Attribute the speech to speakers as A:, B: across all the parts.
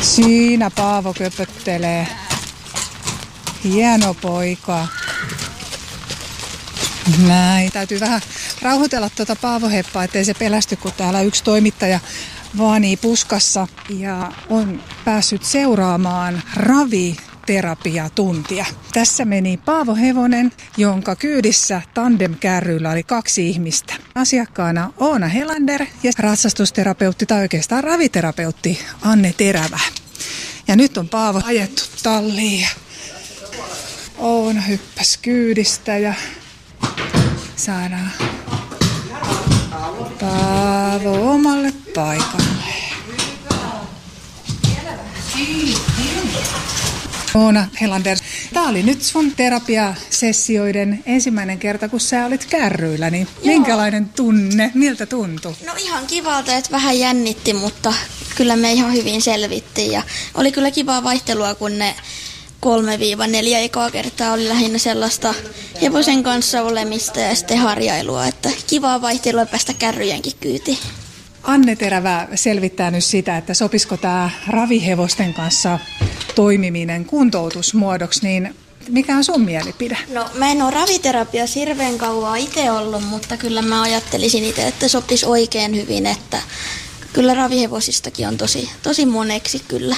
A: Siinä Paavo köpöttelee. Hieno poika. Näin. Täytyy vähän rauhoitella tuota Paavo-heppaa, ettei se pelästy, kun täällä yksi toimittaja vaanii puskassa ja on päässyt seuraamaan raviterapiatuntia. Tässä meni Paavo Hevonen, jonka kyydissä tandemkärryillä oli 2 ihmistä. Asiakkaana Oona Helander ja ratsastusterapeutti tai oikeastaan raviterapeutti Anne Terävä. Ja nyt on Paavo ajettu talliin. Oona hyppäs kyydistä ja saadaan Paavo omalle paikalle. Oona Helander, tää oli nyt sun terapiasessioiden ensimmäinen kerta, kun sä olit kärryillä, niin minkälainen tunne, miltä tuntui?
B: No ihan kivalta, että vähän jännitti, mutta kyllä me ihan hyvin selvittiin ja oli kyllä kivaa vaihtelua, kun ne 3-4 ekaa kertaa oli lähinnä sellaista hevosen kanssa olemista ja sitten harjailua, että kivaa vaihtelua päästä kärryjenkin kyytiin.
A: Anne Terävä selvittää nyt sitä, että sopisiko tämä ravihevosten kanssa toimiminen kuntoutusmuodoksi, niin mikä on sun mielipide?
B: No mä en ole raviterapiassa hirveän kauan itse ollut, mutta kyllä mä ajattelisin itse, että sopisi oikein hyvin, että kyllä ravihevosistakin on tosi moneksi kyllä.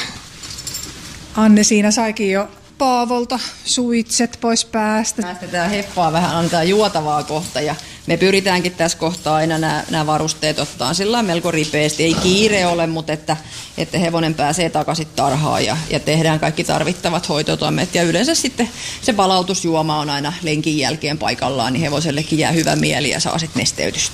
A: Anne siinä saikin jo Paavolta suitset pois päästä.
C: Päästetään heppaa vähän, annetaan juotavaa kohta ja me pyritäänkin tässä kohtaa aina nämä varusteet ottaa sillä melko ripeästi. Ei kiire ole, mutta että hevonen pääsee takaisin tarhaan ja tehdään kaikki tarvittavat hoitotoimet. Ja yleensä sitten se palautusjuoma on aina lenkin jälkeen paikallaan, niin hevosellekin jää hyvä mieli ja saa sitten nesteytystä.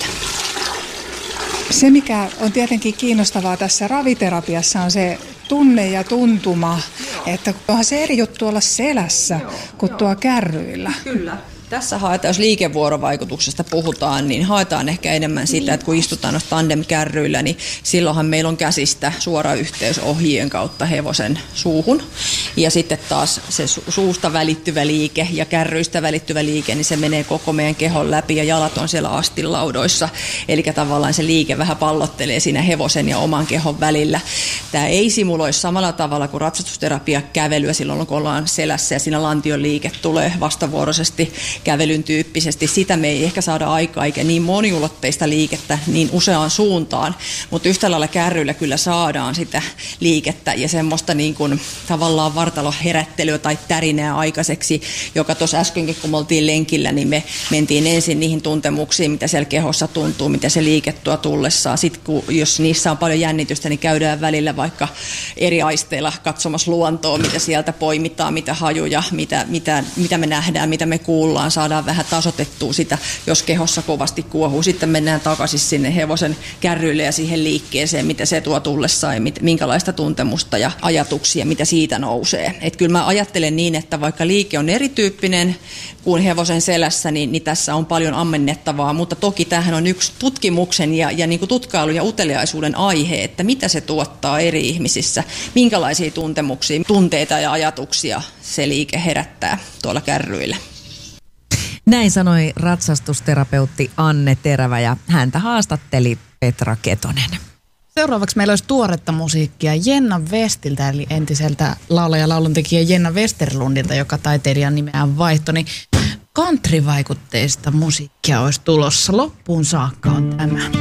A: Se, mikä on tietenkin kiinnostavaa tässä raviterapiassa, on se tunne ja tuntuma, että onhan se eri juttu olla selässä kuin tuo kärryillä.
C: Kyllä. Tässä haetaan, jos liikevuorovaikutuksesta puhutaan, niin haetaan ehkä enemmän sitä, että kun istutaan noissa tandemkärryillä, niin silloinhan meillä on käsistä suora yhteys ohjien kautta hevosen suuhun. Ja sitten taas se suusta välittyvä liike ja kärryistä välittyvä liike, niin se menee koko meidän kehon läpi ja jalat on siellä astinlaudoissa. Eli tavallaan se liike vähän pallottelee siinä hevosen ja oman kehon välillä. Tämä ei simuloi samalla tavalla kuin ratsastusterapia kävelyä silloin, kun ollaan selässä ja siinä lantion liike tulee vastavuoroisesti kävelyn tyyppisesti. Sitä me ei ehkä saada aikaa, eikä niin moniulotteista liikettä niin useaan suuntaan, mutta yhtä lailla kärryillä kyllä saadaan sitä liikettä ja semmoista niin kuin tavallaan vartaloherättelyä tai tärinää aikaiseksi, joka tuossa äskenkin, kun me oltiin lenkillä, niin me mentiin ensin niihin tuntemuksiin, mitä siellä kehossa tuntuu, mitä se liike tuo tullessaan. Sitten jos niissä on paljon jännitystä, niin käydään välillä vaikka eri aisteilla katsomassa luontoa, mitä sieltä poimitaan, mitä hajuja, mitä me nähdään, mitä me kuullaan, saadaan vähän tasoitettua sitä, jos kehossa kovasti kuohuu. Sitten mennään takaisin sinne hevosen kärryille ja siihen liikkeeseen, mitä se tuo tullessaan ja minkälaista tuntemusta ja ajatuksia, mitä siitä nousee. Et kyllä mä ajattelen niin, että vaikka liike on erityyppinen kuin hevosen selässä, niin tässä on paljon ammennettavaa, mutta toki tämähän on yksi tutkimuksen ja niin kuin tutkailun ja uteliaisuuden aihe, että mitä se tuottaa eri ihmisissä, minkälaisia tuntemuksia, tunteita ja ajatuksia se liike herättää tuolla kärryillä.
D: Näin sanoi ratsastusterapeutti Anne Terävä ja häntä haastatteli Petra Ketonen.
E: Seuraavaksi meillä olisi tuoretta musiikkia Jenna Westiltä, eli entiseltä laulaja- ja lauluntekijä Jenna Westerlundilta, joka taiteilijan nimeään vaihtoi. Niin country-vaikutteista musiikkia olisi tulossa. Loppuun saakka on tämä.